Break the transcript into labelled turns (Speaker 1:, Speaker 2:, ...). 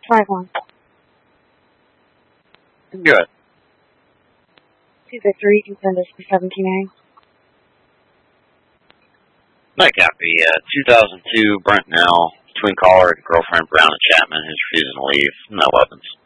Speaker 1: 5-1.
Speaker 2: Good.
Speaker 1: 2 Victory, you can send us to 17A.
Speaker 2: Night Cappy, 2002, Brent Nell, twin caller and girlfriend Brown and Chapman, who's refusing to leave. No weapons.